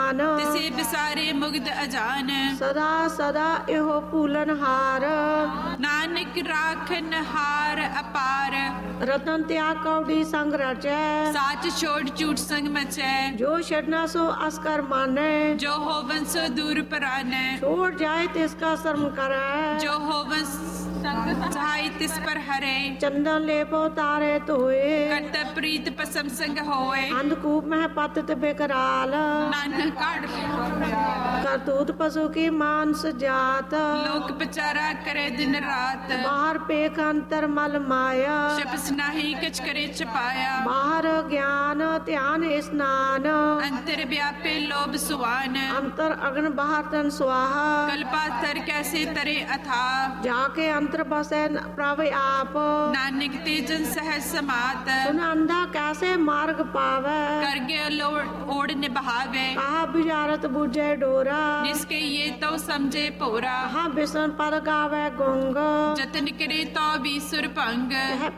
ਗਿਆਨ ਤਿਸੇ ਬਿਸਾਰੇ ਮੁਗਧ ਅਜਾਨ ਸਦਾ ਸਦਾ ਇਹੋ ਭੂਲਨ ਹਾਰ ਨਾਨਕ ਰਾਖਨ ਹਾਰ ਅਪਾਰ ਰਤਨ ਤਿਆਗ ਕੌਡੀ ਸੰਗ ਰਚੈ ਸਾਚ ਛੋੜ ਝੂਠ ਸੰਗ ਮਚੈ ਜੋ ਛੜਨਾ ਸੋ ਅਸਕਰ ਮਾਨੈ ਜੋ ਹੋਵਨ ਸੋ ਦੂਰ ਪਰਾਨੈ ਛੋੜ ਜਾਏ ਤਿਸ ਕਾ ਸ਼ਰਮ ਕਰੈ ਜੋ ਹੋਵਨ ਸੰਗ ਸਹਾਈ ਤਿਸ ਪਰ ਹਰੇ ਚੰਦਨ ਲੇਪੋ ਤਾਰੇ ਧੋਏ ਕਰਤ ਪ੍ਰੀਤ ਪਸਮ ਸੰਗ ਹੋਏ ਅੰਧਕੂਪ ਮਹਿ ਪਤਿਤ ਬੇਕਰਾਲ ਨਾਨਕ ਕਾਢ ਕਰਤੂਤ ਪਸ਼ੂ ਕੀ ਮਾਨਸ ਜਾਤ ਲੋਕ ਵਿਚਾਰਾ ਕਰੇ ਦਿਨ ਰਾਤ ਬਾਹਰ ਪੇਖ ਅੰਤਰ ਮਲ ਮਾਇਆ ਸ਼ਪਸ ਨਾਹੀ ਕਛ ਕਰੇ ਚਪਾਇਆ ਬਾਹਰ ਗਿਆਨ ਧਿਆਨ ਇਸਨਾਨ ਅੰਤਰ ਵਿਆਪੇ ਲੋਭ ਸੁਆਨ ਅੰਤਰ ਅਗਨ ਬਾਹਰ ਤਨ ਸੁਆਹਾ ਕਲਪਾਤਰ ਕੈਸੇ ਤਰੇ ਅਥਾ ਜਾ ਕੇ ਅੰਤਰ ਬਸੈ ਪ੍ਰਭ ਆਪ ਨਾਨਕ ਤੇ ਜਨ ਸਹਿ ਸਮਾਤ ਸੁਨ ਅੰਧਾ ਕੈਸੇ ਮਾਰਗ ਪਾਵੈ ਕਰ ਗਿਆ ਲੋੜ ਓੜ ਨਿਭਾਵੇ ਕਹਾ ਬਿਜਾਰਤ ਬੁਝੈ ਡੋਰਾ ਜਿਸਕੇ ਇਹ ਤਉ ਸਮਝੇ ਭੋਰਾ ਕਹਾ ਬਿਸਨ ਪਦ ਗਾਵੈ ਗੁੰਗ ਜਤਨ ਕਰੇ ਤਉ ਵੀ ਸੁਰ ਭੰਗ ਇਹ